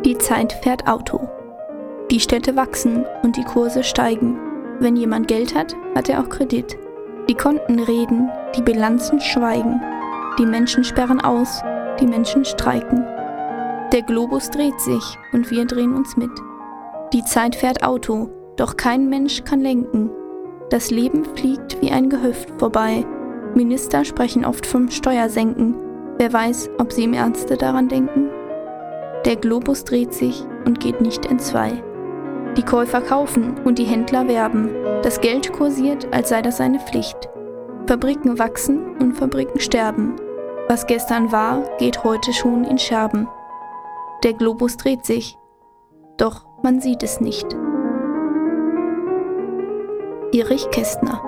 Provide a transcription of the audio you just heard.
Die Zeit fährt Auto. Die Städte wachsen und die Kurse steigen. Wenn jemand Geld hat, hat er auch Kredit. Die Konten reden, die Bilanzen schweigen. Die Menschen sperren aus, die Menschen streiken. Der Globus dreht sich und wir drehen uns mit. Die Zeit fährt Auto, doch kein Mensch kann lenken. Das Leben fliegt wie ein Gehöft vorbei. Minister sprechen oft vom Steuersenken. Wer weiß, ob sie im Ernste daran denken? Der Globus dreht sich und geht nicht entzwei. Die Käufer kaufen und die Händler werben. Das Geld kursiert, als sei das eine Pflicht. Fabriken wachsen und Fabriken sterben. Was gestern war, geht heute schon in Scherben. Der Globus dreht sich, doch man sieht es nicht. Erich Kästner.